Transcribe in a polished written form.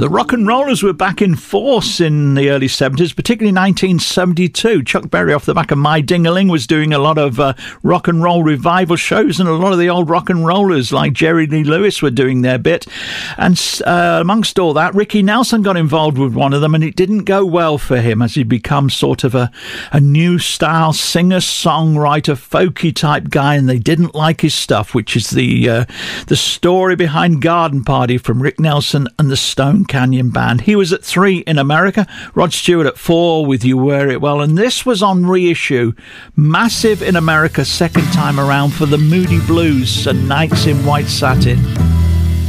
The rock and rollers were back in force in the early 70s, particularly 1972. Chuck Berry, off the back of My Ding-a-Ling, was doing a lot of rock and roll revival shows, and a lot of the old rock and rollers like Jerry Lee Lewis were doing their bit. And amongst all that, Ricky Nelson got involved with one of them, and it didn't go well for him as he became sort of a new style singer-songwriter, folky type guy, and they didn't like his stuff, which is the story behind Garden Party from Rick Nelson and the Stone Canyon Band. He was at 3 in America, Rod Stewart at 4 with You Wear It Well, and this was on reissue, massive in America second time around for the Moody Blues and Nights in White Satin.